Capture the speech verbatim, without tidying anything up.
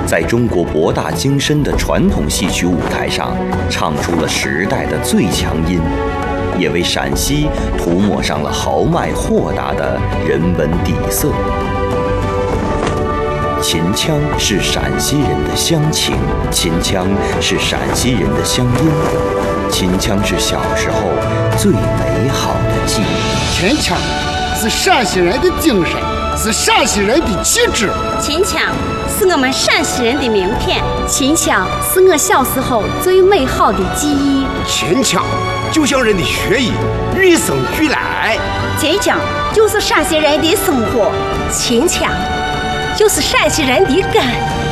在中国博大精深的传统戏曲舞台上，唱出了时代的最强音，也为陕西涂抹上了豪迈豁达的人文底色。秦腔是陕西人的乡情，秦腔是陕西人的乡音，秦腔是小时候最美好的记忆。 秦腔是陕西人的精神，是陕西人的气质。 秦腔是我们陕西人的名片， 秦腔是我小时候最美好的记忆。 秦腔就像人的血液，与生俱来。 秦腔就是陕西人的生活， 秦腔就是陕西人的根。